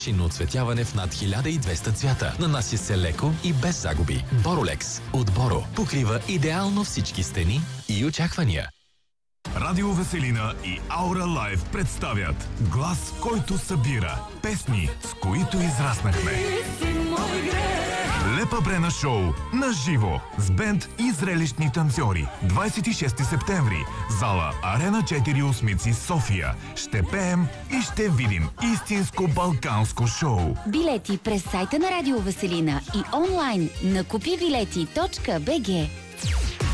Шинно оцветяване в над 1200 цвята. Нанася се леко и без загуби. Боролекс от Боро покрива идеално всички стени и очаквания. Радио Веселина и Аура Лайв представят глас, който събира песни, с които израснахме. Лепа Брена шоу на живо с бенд и зрелищни танцори. 26 септември. Зала Арена 4 Осмици, София. Ще пеем и ще видим истинско балканско шоу. Билети през сайта на Радио Веселина и онлайн на купивилети.bg.